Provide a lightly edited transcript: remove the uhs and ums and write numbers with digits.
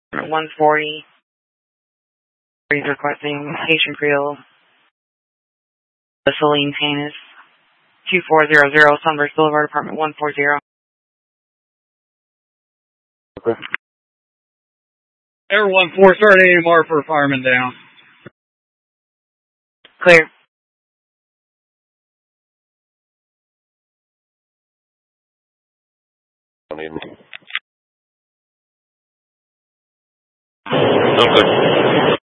140. He's requesting patient Creel. Celine Tanis. 2400 Sunburst Boulevard, apartment 140. Okay. Air 14, start AMR for fireman down. Clear. Okay.